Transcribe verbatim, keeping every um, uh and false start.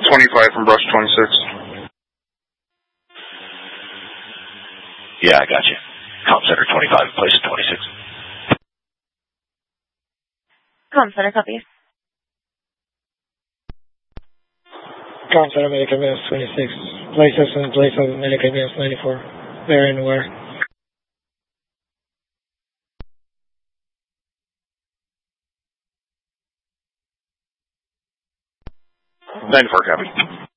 twenty-five from brush twenty-six. Yeah, I got you. Comm Center twenty-five, place at twenty-six. Comm Center, copy. Comm Center, Medical Advance twenty-six. Places in place of Medical Advance ninety-four. Where and where? ninety-four, copy.